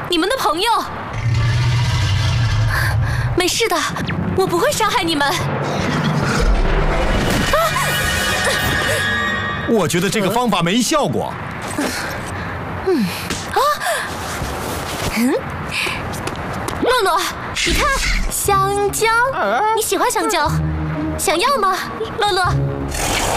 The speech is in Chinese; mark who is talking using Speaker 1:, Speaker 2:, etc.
Speaker 1: 你们的朋友。没事的，我不会伤害你们。
Speaker 2: 我觉得这个方法没效果。
Speaker 1: 洛洛，你看，香蕉，你喜欢香蕉？想要吗，洛洛？